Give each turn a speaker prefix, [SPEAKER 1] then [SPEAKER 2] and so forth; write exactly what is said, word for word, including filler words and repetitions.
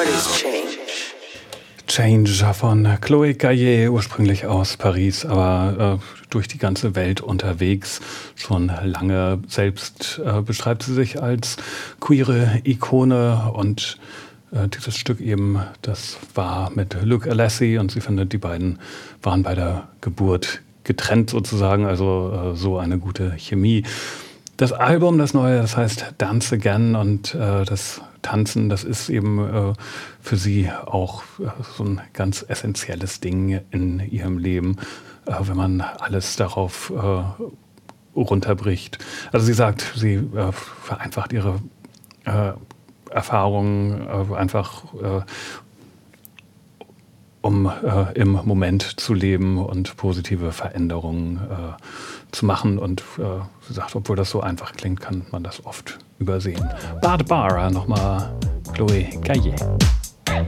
[SPEAKER 1] artist change?
[SPEAKER 2] Change von Chloé Gaillet, ursprünglich aus Paris, aber äh, durch die ganze Welt unterwegs. Schon lange selbst äh, beschreibt sie sich als queere Ikone und äh, dieses Stück eben, das war mit Luke Alessi und sie findet, die beiden waren bei der Geburt getrennt sozusagen, also äh, so eine gute Chemie. Das Album, das neue, das heißt Dance Again und äh, das Tanzen, das ist eben äh, für sie auch äh, so ein ganz essentielles Ding in ihrem Leben, äh, wenn man alles darauf äh, runterbricht. Also sie sagt, sie äh, vereinfacht ihre äh, Erfahrungen äh, einfach äh, um äh, im Moment zu leben und positive Veränderungen äh, zu machen. Und äh, sie sagt, obwohl das so einfach klingt, kann man das oft übersehen. Bart Bara, nochmal Chloé Gaillet.